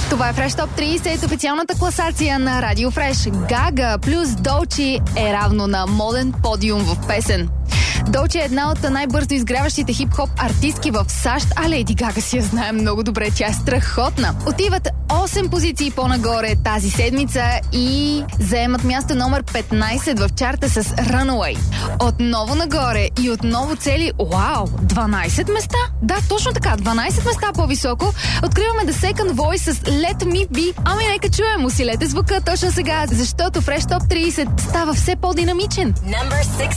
Това е Fresh Top 30, официалната класация на Радио Fresh. Гага плюс Долчи е равно на моден подиум в песен. Долчи е една от най-бързо изгряващите хип-хоп артистки в САЩ, а Леди Гага си я знае много добре, тя е страхотна. Отиват 8 позиции по-нагоре тази седмица и заемат място номер 15 в чарта с Runaway. Отново нагоре и отново цели, 12 места? Да, точно така, 12 места по-високо. Откриваме The Second Voice с Let Me Be. Ами нека чуем, усилете звука точно сега, защото Fresh Top 30 става все по-динамичен.